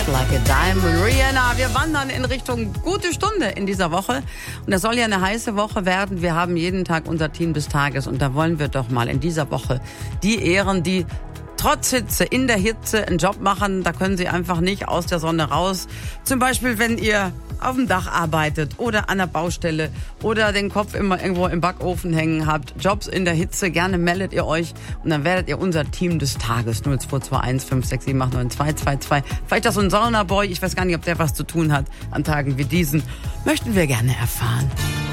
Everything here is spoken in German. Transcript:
Like a Diamond, Rihanna. Wir wandern in Richtung gute Stunde in dieser Woche. Und das soll ja eine heiße Woche werden. Wir haben jeden Tag unser Team des Tages. Und da wollen wir doch mal in dieser Woche die ehren, die trotz Hitze, in der Hitze einen Job machen. Da können sie einfach nicht aus der Sonne raus. Zum Beispiel, wenn ihr auf dem Dach arbeitet oder an der Baustelle oder den Kopf immer irgendwo im Backofen hängen habt. Jobs in der Hitze, gerne meldet ihr euch und dann werdet ihr unser Team des Tages. 0221 567 89222. Vielleicht auch so ein Saunaboy, ich weiß gar nicht, ob der was zu tun hat an Tagen wie diesen. Möchten wir gerne erfahren.